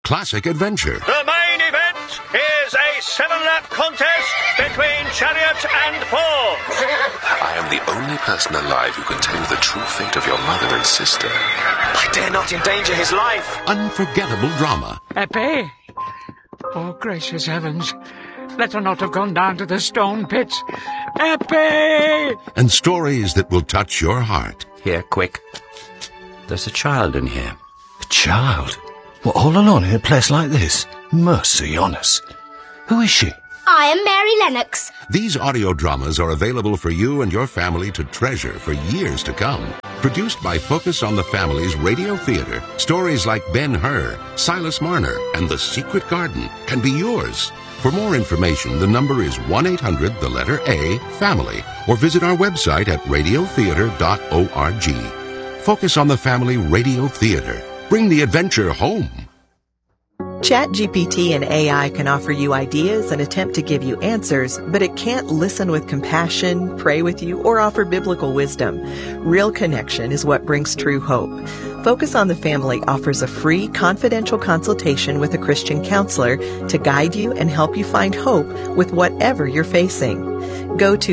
classic adventure. The main event is a 7-lap contest between Chariot and Force. I am the only person alive who can tell you the true fate of your mother and sister. I dare not endanger his life. Unforgettable drama. Eppie! Oh, gracious heavens. Let her not have gone down to the stone pits. Eppie! And stories that will touch your heart. Here, quick. There's a child in here. A child? What, all alone in a place like this? Mercy on us. Who is she? I am Mary Lennox. These audio dramas are available for you and your family to treasure for years to come. Produced by Focus on the Family's Radio Theater, stories like Ben-Hur, Silas Marner, and The Secret Garden can be yours. For more information, the number is 1-800-A-FAMILY, or visit our website at radiotheater.org. Focus on the Family Radio Theater. Bring the adventure home. ChatGPT and AI can offer you ideas and attempt to give you answers, but it can't listen with compassion, pray with you, or offer biblical wisdom. Real connection is what brings true hope. Focus on the Family offers a free, confidential consultation with a Christian counselor to guide you and help you find hope with whatever you're facing. Go to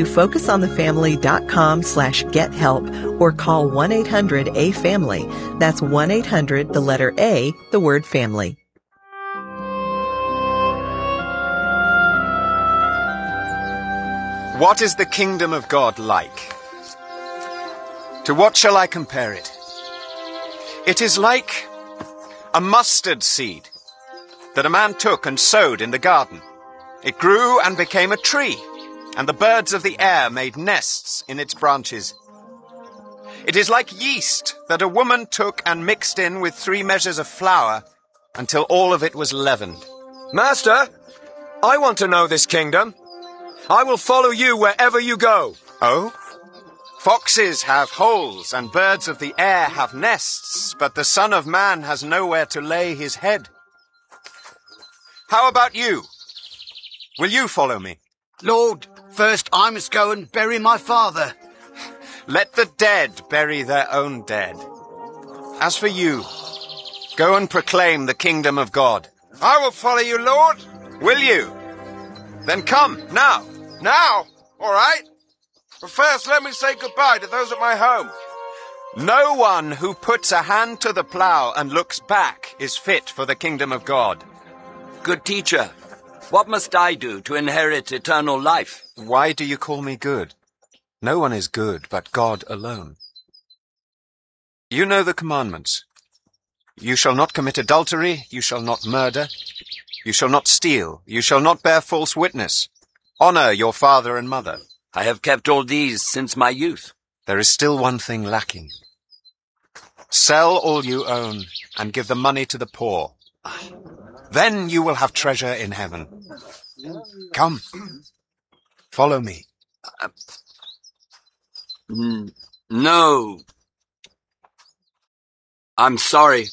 focusonthefamily.com/gethelp or call 1-800-A-FAMILY. That's 1-800, the letter A, the word family. What is the kingdom of God like? To what shall I compare it? It is like a mustard seed that a man took and sowed in the garden. It grew and became a tree, and the birds of the air made nests in its branches. It is like yeast that a woman took and mixed in with 3 measures of flour until all of it was leavened. Master, I want to know this kingdom. I will follow you wherever you go. Oh? Foxes have holes and birds of the air have nests, but the Son of Man has nowhere to lay his head. How about you? Will you follow me? Lord, first I must go and bury my father. Let the dead bury their own dead. As for you, go and proclaim the kingdom of God. I will follow you, Lord. Will you? Then come, now. Now? All right. But first, let me say goodbye to those at my home. No one who puts a hand to the plough and looks back is fit for the kingdom of God. Good teacher, what must I do to inherit eternal life? Why do you call me good? No one is good but God alone. You know the commandments. You shall not commit adultery, you shall not murder, you shall not steal, you shall not bear false witness. Honor your father and mother. I have kept all these since my youth. There is still one thing lacking. Sell all you own and give the money to the poor. Then you will have treasure in heaven. Come, follow me. No. I'm sorry.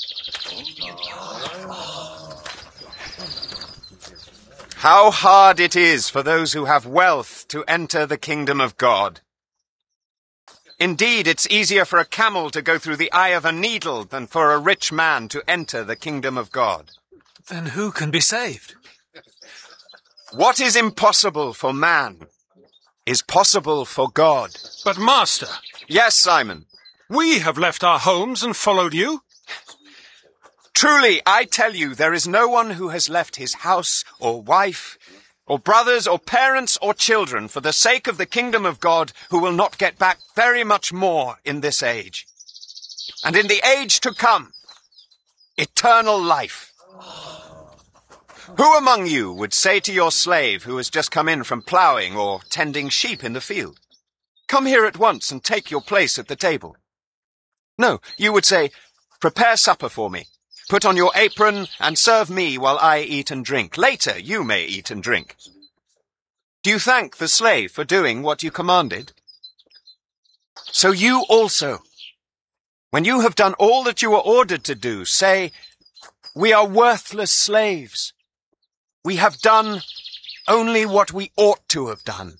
How hard it is for those who have wealth to enter the kingdom of God. Indeed, it's easier for a camel to go through the eye of a needle than for a rich man to enter the kingdom of God. Then who can be saved? What is impossible for man is possible for God. But Master... Yes, Simon. We have left our homes and followed you. Truly, I tell you, there is no one who has left his house or wife or brothers or parents or children for the sake of the kingdom of God who will not get back very much more in this age. And in the age to come, eternal life. Who among you would say to your slave who has just come in from ploughing or tending sheep in the field, "Come here at once and take your place at the table"? No, you would say, "Prepare supper for me. Put on your apron and serve me while I eat and drink. Later you may eat and drink." Do you thank the slave for doing what you commanded? So you also, when you have done all that you are ordered to do, say, "We are worthless slaves. We have done only what we ought to have done."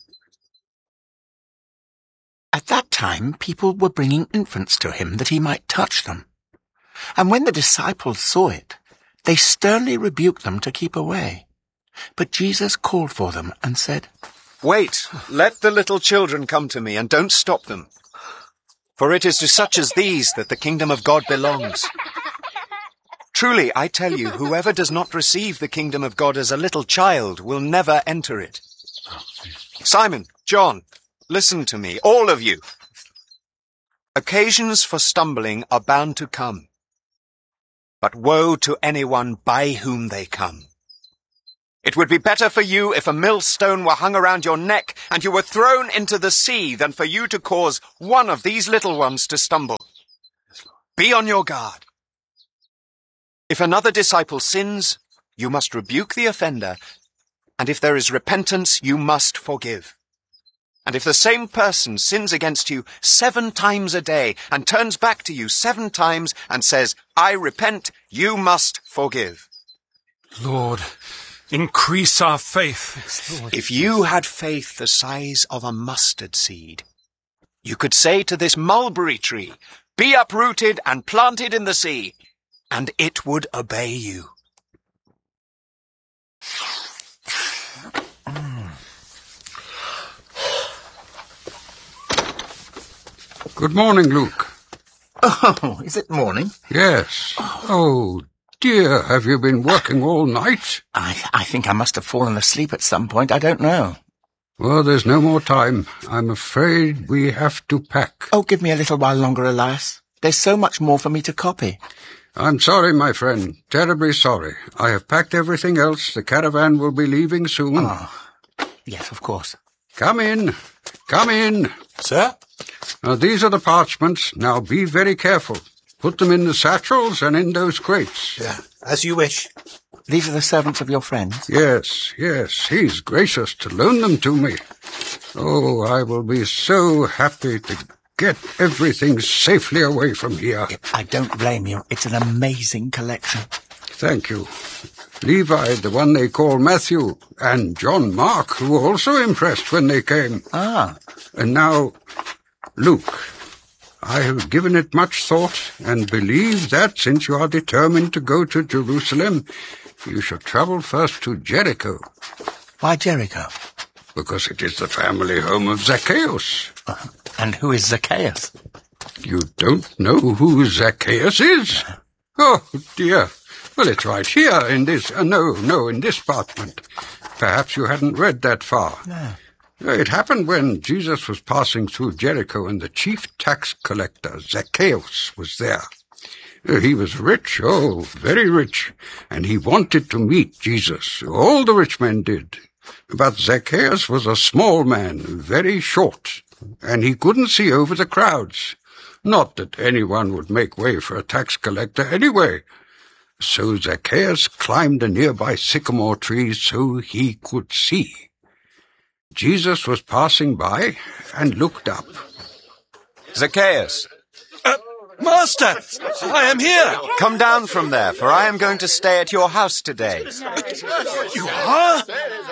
At that time, people were bringing infants to him that he might touch them. And when the disciples saw it, They sternly rebuked them to keep away. But Jesus called for them and said, Wait, let the little children come to me, and don't stop them. For it is to such as these that the kingdom of God belongs. Truly, I tell you, whoever does not receive the kingdom of God as a little child will never enter it. Simon, John, listen to me, all of you. Occasions for stumbling are bound to come. But woe to anyone by whom they come. It would be better for you if a millstone were hung around your neck and you were thrown into the sea than for you to cause one of these little ones to stumble. Be on your guard. If another disciple sins, you must rebuke the offender, and if there is repentance, you must forgive. And if the same person sins against you 7 times a day and turns back to you 7 times and says, I repent, you must forgive. Lord, increase our faith. If you had faith the size of a mustard seed, you could say to this mulberry tree, be uprooted and planted in the sea, and it would obey you. Good morning, Luke. Oh, is it morning? Yes. Oh, dear, have you been working all night? I think I must have fallen asleep at some point. I don't know. Well, there's no more time. I'm afraid we have to pack. Oh, give me a little while longer, Elias. There's so much more for me to copy. I'm sorry, my friend. Terribly sorry. I have packed everything else. The caravan will be leaving soon. Oh, yes, of course. Come in. Come in. Sir? Now, these are the parchments. Now, be very careful. Put them in the satchels and in those crates. Yeah, as you wish. These are the servants of your friends? Yes, yes. He's gracious to loan them to me. Oh, I will be so happy to get everything safely away from here. I don't blame you. It's an amazing collection. Thank you. Levi, the one they call Matthew, and John Mark, who were also impressed when they came. Ah. And now, Luke, I have given it much thought, and believe that, since you are determined to go to Jerusalem, you should travel first to Jericho. Why Jericho? Because it is the family home of Zacchaeus. And who is Zacchaeus? You don't know who Zacchaeus is? Oh, dear. Well, it's right here in this... No, in this parchment. Perhaps you hadn't read that far. No. It happened when Jesus was passing through Jericho, and the chief tax collector, Zacchaeus, was there. He was rich, oh, very rich, and he wanted to meet Jesus. All the rich men did. But Zacchaeus was a small man, very short, and he couldn't see over the crowds. Not that anyone would make way for a tax collector anyway. So Zacchaeus climbed a nearby sycamore tree so he could see. Jesus was passing by and looked up. Zacchaeus! Master, I am here. Come down from there, for I am going to stay at your house today. You are?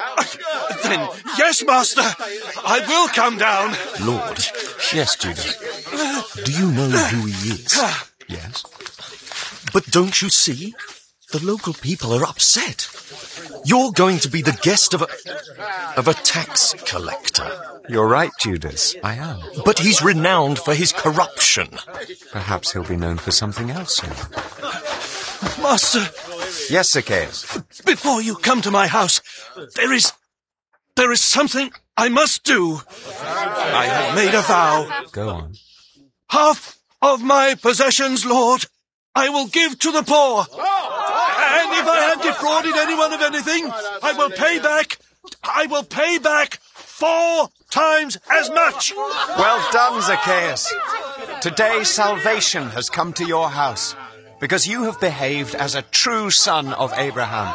Then, yes, Master, I will come down. Lord, yes, Judas. Do you know who he is? Yes. But don't you see? The local people are upset. You're going to be the guest of a tax collector. You're right, Judas. I am. But he's renowned for his corruption. Perhaps he'll be known for something else soon. Master. Yes, Zacchaeus. Before you come to my house, there is something I must do. I have made a vow. Go on. Half of my possessions, Lord, I will give to the poor. And if I have defrauded anyone of anything, I will pay back 4 times as much. Well done, Zacchaeus. Today salvation has come to your house, because you have behaved as a true son of Abraham.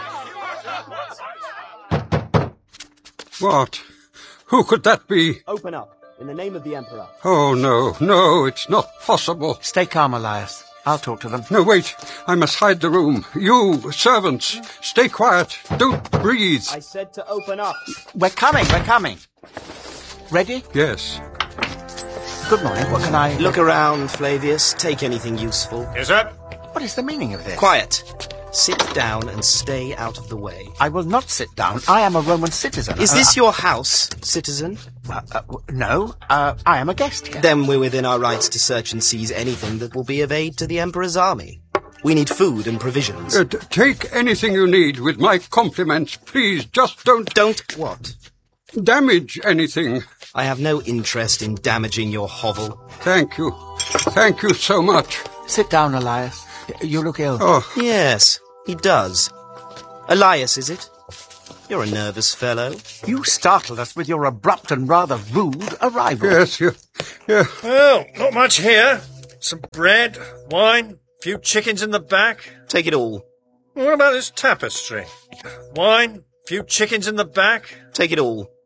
What? Who could that be? Open up, in the name of the Emperor. Oh, no, it's not possible. Stay calm, Elias. I'll talk to them. No, wait. I must hide the room. You, servants, stay quiet. Don't breathe. I said to open up. We're coming. Ready? Yes. Good morning. What can I... Look around, Flavius. Take anything useful. Yes, sir. What is the meaning of this? Quiet. Sit down and stay out of the way. I will not sit down. I am a Roman citizen. Is this your house, citizen? No. I am a guest here. Then we're within our rights to search and seize anything that will be of aid to the Emperor's army. We need food and provisions. Take anything you need with my compliments. Please, just don't... Don't what? Damage anything. I have no interest in damaging your hovel. Thank you. Thank you so much. Sit down, Elias. You look ill. Oh. Yes, he does. Elias, is it? You're a nervous fellow. You startled us with your abrupt and rather rude arrival. Yes, yeah. Well, not much here. Some bread, wine, few chickens in the back. Take it all. What about this tapestry? Wine, few chickens in the back. Take it all.